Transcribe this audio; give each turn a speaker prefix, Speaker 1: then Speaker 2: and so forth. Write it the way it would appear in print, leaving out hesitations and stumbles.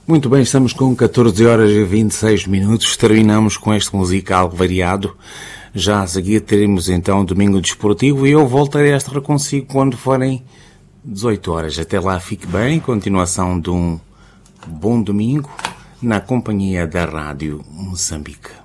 Speaker 1: Muito bem, estamos com 14 horas e 26 minutos. Terminamos com este musical variado. Já a seguir teremos então Domingo Desportivo e eu voltarei a estar consigo quando forem 18 horas. Até lá, fique bem. Continuação de um bom domingo na companhia da Rádio Moçambique.